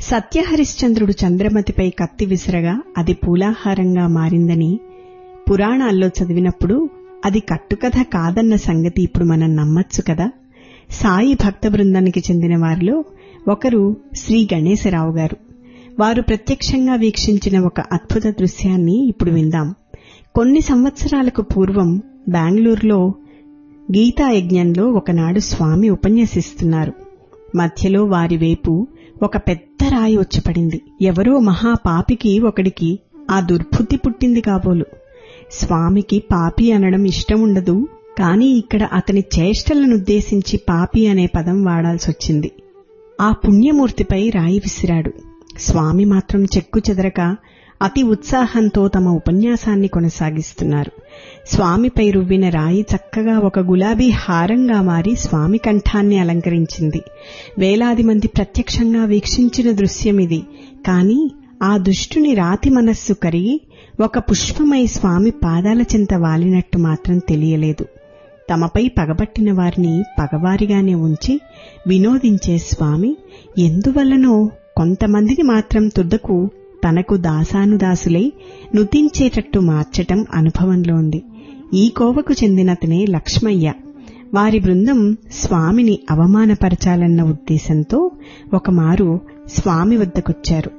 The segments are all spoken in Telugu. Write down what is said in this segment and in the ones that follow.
సత్యహరిశ్చంద్రుడు చంద్రమతిపై కత్తి విసరగా అది పూలాహారంగా మారిందని పురాణాల్లో చదివినప్పుడు అది కట్టుకథ కాదన్న సంగతి ఇప్పుడు మనం నమ్మొచ్చు కదా. సాయి భక్త బృందానికి చెందిన వారిలో ఒకరు శ్రీ గణేశరావు గారు. వారు ప్రత్యక్షంగా వీక్షించిన ఒక అద్భుత దృశ్యాన్ని ఇప్పుడు విందాం. కొన్ని సంవత్సరాలకు పూర్వం బెంగళూరులో గీతాయజ్ఞంలో ఒకనాడు స్వామి ఉపన్యసిస్తున్నారు. మధ్యలో వారి వైపు ఒక పెద్ద రాయి వచ్చిపడింది. ఎవరో మహాపాపికి ఒకడికి ఆ దుర్బుద్ధి పుట్టింది కాబోలు. స్వామికి పాపి అనడం ఇష్టముండదు, కాని ఇక్కడ అతని చేష్టలనుద్దేశించి పాపి అనే పదం వాడాల్సొచ్చింది. ఆ పుణ్యమూర్తిపై రాయి విసిరాడు. స్వామి మాత్రం చెక్కు చెదరక అతి ఉత్సాహంతో తమ ఉపన్యాసాన్ని కొనసాగిస్తున్నారు. స్వామిపై రువ్విన రాయి చక్కగా ఒక గులాబీ హారంగా మారి స్వామి కంఠాన్ని అలంకరించింది. వేలాది మంది ప్రత్యక్షంగా వీక్షించిన దృశ్యమిది. కాని ఆ దుష్టుని రాతి మనస్సు కరిగి ఒక పుష్పమై స్వామి పాదాల చెంత వాలినట్టు మాత్రం తెలియలేదు. తమపై పగబట్టిన వారిని పగవారిగానే ఉంచి వినోదించే స్వామి ఎందువల్లనో కొంతమందిని మాత్రం తుదకు తనకు దాసానుదాసులై నుతించేటట్టు మార్చటం అనుభవంలో ఉంది. ఈ కోవకు చెందినతనే లక్ష్మయ్య. వారి బృందం స్వామిని అవమానపరచాలన్న ఉద్దేశంతో ఒకమారు స్వామి వద్దకొచ్చారు.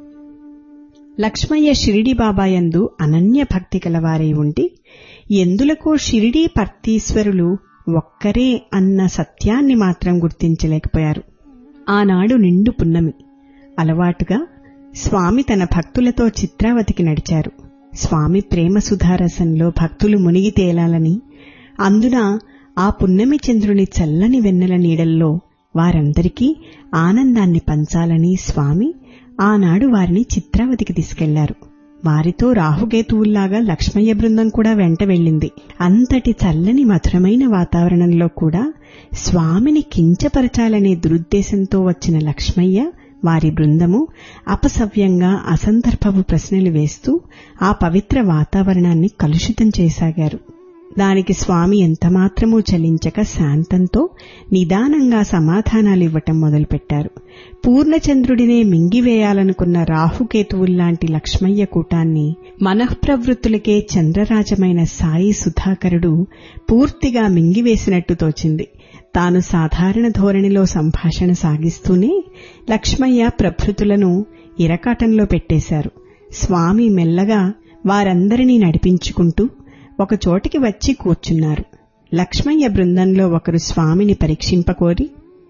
లక్ష్మయ్య షిరిడీ బాబాయందు అనన్య భక్తి కలవారై ఉండి ఎందులకో షిరిడీ పర్తీశ్వరులు ఒక్కరే అన్న సత్యాన్ని మాత్రం గుర్తించలేకపోయారు. ఆనాడు నిండు పున్నమి. అలవాటుగా స్వామి తన భక్తులతో చిత్రావతికి నడిచారు. స్వామి ప్రేమ సుధారసంలో భక్తులు మునిగి తేలాలని, అందున ఆ పున్నమి చంద్రుని చల్లని వెన్నెల నీడల్లో వారందరికీ ఆనందాన్ని పంచాలని స్వామి ఆనాడు వారిని చిత్రావతికి తీసుకెళ్లారు. వారితో రాహుకేతువుల్లాగా లక్ష్మయ్య బృందం కూడా వెంట వెళ్ళింది. అంతటి చల్లని మధురమైన వాతావరణంలో కూడా స్వామిని కించపరచాలనే దురుద్దేశంతో వచ్చిన లక్ష్మయ్య వారి బృందము అపసవ్యంగా అసందర్భపు ప్రశ్నలు వేస్తూ ఆ పవిత్ర వాతావరణాన్ని కలుషితం చేసాగారు. దానికి స్వామి ఎంతమాత్రమూ చలించక శాంతంతో నిదానంగా సమాధానాలివ్వటం మొదలుపెట్టారు. పూర్ణచంద్రుడినే మింగివేయాలనుకున్న రాహుకేతువుల్లాంటి లక్ష్మయ్య కూటాన్ని మనఃప్రవృత్తులకే చంద్రరాజమైన సాయి సుధాకరుడు పూర్తిగా మింగివేసినట్టు తోచింది. తాను సాధారణ ధోరణిలో సంభాషణ సాగిస్తూనే లక్ష్మయ్య ప్రభృతులను ఇరకాటంలో పెట్టేశారు. స్వామి మెల్లగా వారందరినీ నడిపించుకుంటూ ఒక చోటికి వచ్చి కూర్చున్నారు. లక్ష్మయ్య బృందంలో ఒకరు స్వామిని పరీక్షింపకోరి,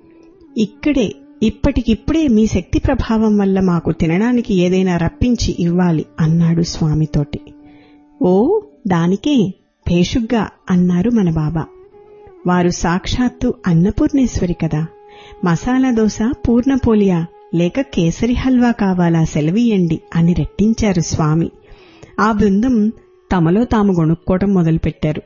ఇక్కడే ఇప్పటికిప్పుడే మీ శక్తి ప్రభావం వల్ల మాకు తినడానికి ఏదైనా రప్పించి ఇవ్వాలి అన్నాడు స్వామితోటి. ఓ దానికే భేషుగ్గా అన్నారు మన బాబా. వారు సాక్షాత్తు అన్నపూర్ణేశ్వరి కదా. మసాలా దోశ పూర్ణపోలియా లేక కేసరి హల్వా కావాలా సెలవీయండి అని రెట్టించారు స్వామి. ఆ బృందం తమలో తాము గొణుక్కోవటం మొదలుపెట్టారు.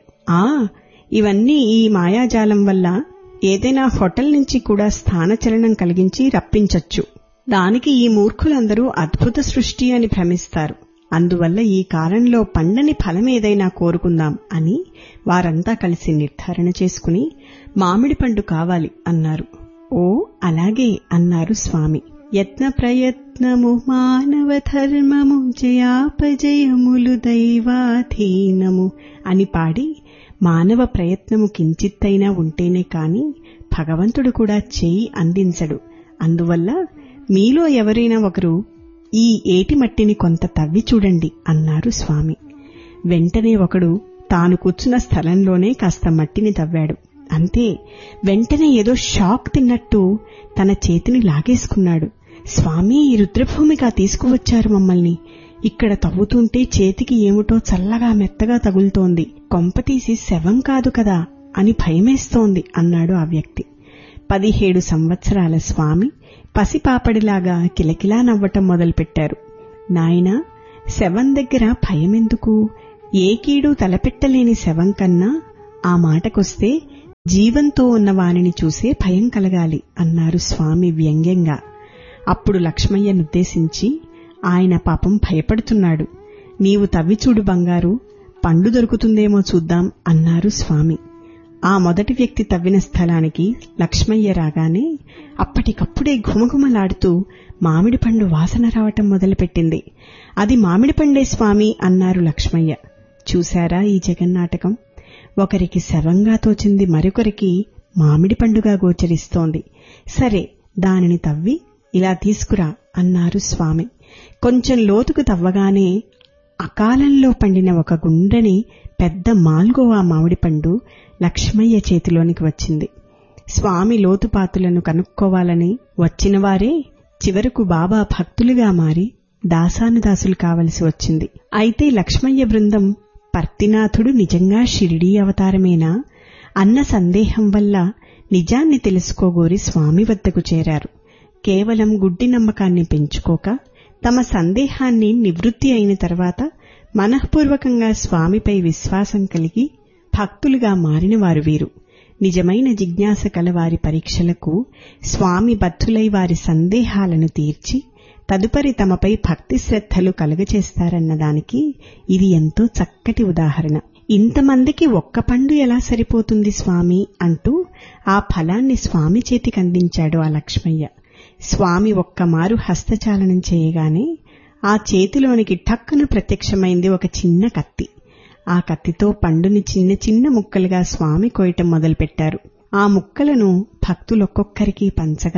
ఇవన్నీ ఈ మాయాజాలం వల్ల ఏదైనా హోటల్ నుంచి కూడా స్థానచలనం కలిగించి రప్పించొచ్చు. దానికి ఈ మూర్ఖులందరూ అద్భుత సృష్టి అని భ్రమిస్తారు. అందువల్ల ఈ కాలంలో పండని ఫలమేదైనా కోరుకుందాం అని వారంతా కలిసి నిర్ధారణ చేసుకుని మామిడి పండు కావాలి అన్నారు. ఓ అలాగే అన్నారు స్వామి. యత్న ప్రయత్నము మానవ ధర్మము జయాపజయములు దైవాధీనము అని పాడి మానవ ప్రయత్నము కించిత్తైనా ఉంటేనే కాని భగవంతుడు కూడా చేయి అందించడు. అందువల్ల మీలో ఎవరైనా ఒకరు ఈ ఏటి మట్టిని కొంత తవ్వి చూడండి అన్నారు స్వామి. వెంటనే ఒకడు తాను కూర్చున్న స్థలంలోనే కాస్త మట్టిని తవ్వాడు. అంతే, వెంటనే ఏదో షాక్ తిన్నట్టు తన చేతిని లాగేసుకున్నాడు. స్వామి రుద్రభూమిగా తీసుకువచ్చారు మమ్మల్ని. ఇక్కడ తవ్వుతుంటే చేతికి ఏమిటో చల్లగా మెత్తగా తగులుతోంది. కొంపతీసి శవం కాదు కదా అని భయమేస్తోంది అన్నాడు ఆ వ్యక్తి. 17 సంవత్సరాల స్వామి పసిపాపడిలాగా కిలకిలా నవ్వటం మొదలుపెట్టారు. నాయనా, శవం దగ్గర భయమెందుకు? ఏ కీడు తలపెట్టలేని శవం కన్నా ఆ మాటకొస్తే జీవంతో ఉన్న వానిని చూసే భయం కలగాలి అన్నారు స్వామి వ్యంగ్యంగా. అప్పుడు లక్ష్మయ్యనుద్దేశించి, ఆయన పాపం భయపడుతున్నాడు. నీవు తవ్విచూడు బంగారు, పండు దొరుకుతుందేమో చూద్దాం అన్నారు స్వామి. ఆ మొదటి వ్యక్తి తవ్విన స్థలానికి లక్ష్మయ్య రాగానే అప్పటికప్పుడే ఘుమఘుమలాడుతూ మామిడి పండు వాసన రావటం మొదలుపెట్టింది. అది మామిడి పండే స్వామి అన్నారు లక్ష్మయ్య. చూశారా ఈ జగన్నాటకం? ఒకరికి శవంగా తోచింది మరొకరికి మామిడి పండుగా గోచరిస్తోంది. సరే, దానిని తవ్వి ఇలా తీసుకురా అన్నారు స్వామి. కొంచెం లోతుకు తవ్వగానే అకాలంలో పండిన ఒక గుండ్రని పెద్ద మాల్గోవా మామిడి పండు లక్ష్మయ్య చేతిలోనికి వచ్చింది. స్వామి లోతుపాతులను కనుక్కోవాలని వచ్చినవారే చివరకు బాబా భక్తులుగా మారి దాసానుదాసులు కావలసి వచ్చింది. అయితే లక్ష్మయ్య బృందం పర్తినాథుడు నిజంగా షిరిడీ అవతారమేనా అన్న సందేహం వల్ల నిజాన్ని తెలుసుకోగోరి స్వామి వద్దకు చేరారు. కేవలం గుడ్డి నమ్మకాన్ని పెంచుకోక తమ సందేహాన్ని నివృత్తి అయిన తర్వాత మనఃపూర్వకంగా స్వామిపై విశ్వాసం కలిగి భక్తులుగా మారినవారు వీరు. నిజమైన జిజ్ఞాస కల వారి పరీక్షలకు స్వామి బద్ధులై వారి సందేహాలను తీర్చి తదుపరి తమపై భక్తి శ్రద్ధలు కలుగచేస్తారన్నదానికి ఇది ఎంతో చక్కటి ఉదాహరణ. ఇంతమందికి ఒక్క పండు ఎలా సరిపోతుంది స్వామి అంటూ ఆ ఫలాన్ని స్వామి చేతికందించాడు ఆ లక్ష్మయ్య. స్వామి ఒక్కమారు హస్తచాలనం చేయగానే ఆ చేతిలోనికి ఠక్కున ప్రత్యక్షమైంది ఒక చిన్న కత్తి. ఆ కత్తితో పండుని చిన్న చిన్న ముక్కలుగా స్వామి కోయటం మొదలుపెట్టారు. ఆ ముక్కలను భక్తులొక్కొక్కరికి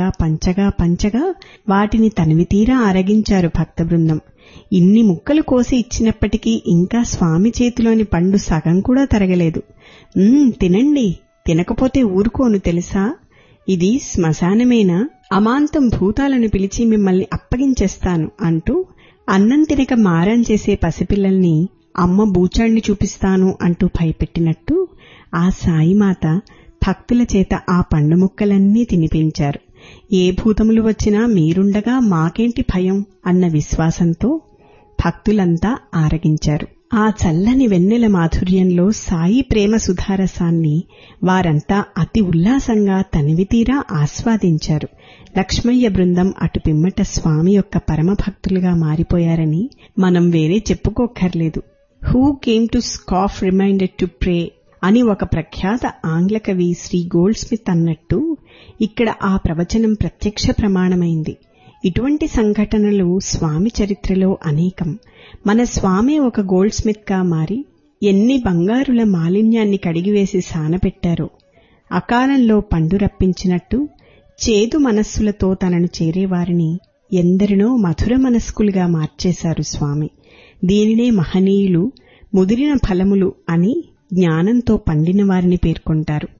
పంచగా వాటిని తనివితీరా ఆరగించారు భక్త బృందం. ఇన్ని ముక్కలు కోసి ఇచ్చినప్పటికీ ఇంకా స్వామి చేతిలోని పండు సగం కూడా తరగలేదు. తినండి, తినకపోతే ఊరుకోను తెలుసా, ఇది శ్మశానమేనా, అమాంతం భూతాలను పిలిచి మిమ్మల్ని అప్పగించేస్తాను అంటూ అన్నం తినక మారం చేసే పసిపిల్లల్ని అమ్మ బూచాణ్ణి చూపిస్తాను అంటూ భయపెట్టినట్టు ఆ సాయిమాత భక్తుల చేత ఆ పండు ముక్కలన్నీ తినిపించారు. ఏ భూతములు వచ్చినా మీరుండగా మాకేంటి భయం అన్న విశ్వాసంతో భక్తులంతా ఆరగించారు. ఆ చల్లని వెన్నెల మాధుర్యంలో సాయి ప్రేమ సుధారసాన్ని వారంతా అతి ఉల్లాసంగా తనివితీరా ఆస్వాదించారు. లక్ష్మయ్య బృందం అటు పిమ్మట స్వామి యొక్క పరమభక్తులుగా మారిపోయారని మనం వేరే చెప్పుకోక్కర్లేదు. Who came to scarf reminded to pray అని ఒక ప్రఖ్యాత ఆంగ్ల కవి శ్రీ గోల్డ్ స్మిత్ అన్నట్టు ఇక్కడ ఆ ప్రవచనం ప్రత్యక్ష ప్రమాణమైంది. ఇటువంటి సంఘటనలు స్వామి చరిత్రలో అనేకం. మన స్వామి ఒక గోల్డ్ స్మిత్ గా మారి ఎన్ని బంగారుల మాలిన్యాన్ని కడిగివేసి సానపెట్టారో, అకాలంలో పండు రప్పించినట్టు చేదు మనస్సులతో తనను చేరేవారిని ఎందరినో మధుర మనస్కులుగా మార్చేశారు స్వామి. దీనినే మహనీయులు ముదిరిన ఫలములు అని జ్ఞానంతో పండిన వారిని పేర్కొంటారు.